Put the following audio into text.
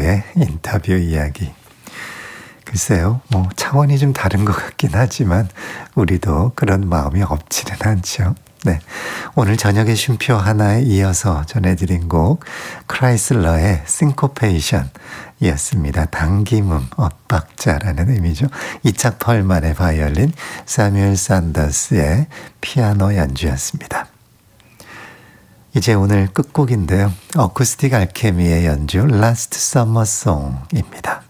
후의 인터뷰 이야기. 글쎄요, 차원이 좀 다른 것 같긴 하지만 우리도 그런 마음이 없지는 않죠. 네, 오늘 저녁의 쉼표 하나에 이어서 전해드린 곡 크라이슬러의 싱코페이션 이었습니다. 당김음, 엇박자라는 의미죠. 이착 펄만의 바이올린, 사뮤엘 산더스의 피아노 연주였습니다. 이제 오늘 끝곡인데요. 어쿠스틱 알케미의 연주 Last Summer Song입니다.